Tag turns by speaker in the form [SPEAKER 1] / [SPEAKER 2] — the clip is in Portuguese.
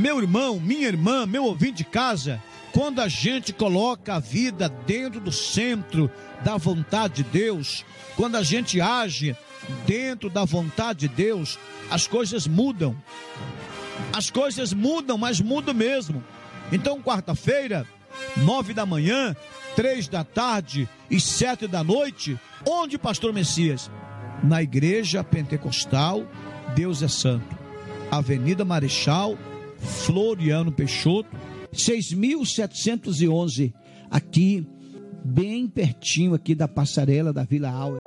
[SPEAKER 1] Meu irmão, minha irmã, meu ouvinte de casa, quando a gente coloca a vida dentro do centro da vontade de Deus, quando a gente age dentro da vontade de Deus, as coisas mudam. As coisas mudam, mas mudam mesmo. Então, quarta-feira, 9 da manhã, 3 da tarde e 7 da noite, onde, pastor Messias? Na Igreja Pentecostal Deus é Santo, Avenida Marechal Floriano Peixoto, 6.711, aqui, bem pertinho aqui da passarela da Vila Áurea.